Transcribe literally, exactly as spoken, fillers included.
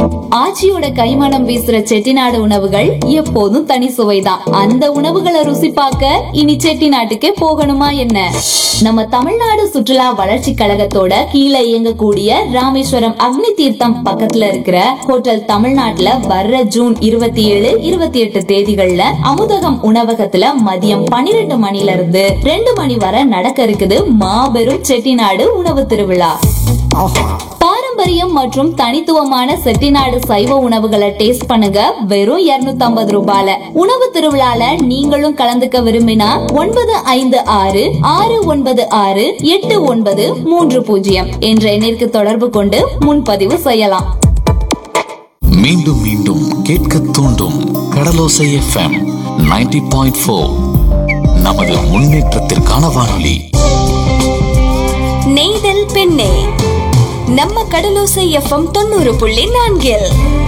ஆச்சியோட கைமணம் வீசுற செட்டிநாடு உணவுகள் எப்போதும் தனி சுவைதான். அந்த உணவுகளை ருசி பார்க்க இனி செட்டிநாட்டுக்கே போகணுமா என்ன? நம்ம தமிழ்நாடு சுற்றுலா வளர்ச்சி கழகத்தோட கீழே இயங்கக்கூடிய ராமேஸ்வரம் அக்னி தீர்த்தம் பக்கத்துல இருக்கிற ஹோட்டல் தமிழ்நாட்டுல வர்ற ஜூன் இருபத்தி ஏழு இருபத்தி எட்டு தேதிகள்ல அமுதகம் உணவகத்துல மதியம் பன்னிரெண்டு மணில இருந்து ரெண்டு மணி வரை நடக்க இருக்குது மாபெரும் செட்டிநாடு உணவு திருவிழா. பாரம்பரியம் மற்றும் தனித்துவமான செட்டிநாடு சைவ உணவுகளை டேஸ்ட் பண்ணுங்க வெறும் இருநூத்தி ஐம்பது ரூபாயில. உணவு திருவிழால நீங்களும் கலந்துக்க விரும்பினா ஒன்பது ஐந்து ஆறு ஆறு ஒன்பது ஆறு எட்டு ஒன்பது மூன்று பூஜ்ஜியம் என்ற எண்ணிற்கு தொடர்பு கொண்டு முன்பதிவு செய்யலாம். மீண்டும் மீண்டும் கேட்க தூண்டும் கடலோசை எஃப்எம் தொண்ணூறு புள்ளி நான்கு. நமது முன்னேற்றத்திற்கான வானொலி. நெய்தல் பெண்ணே நம்ம கடலோசை எஃப்எம் தொண்ணூறு புள்ளி நான்கில்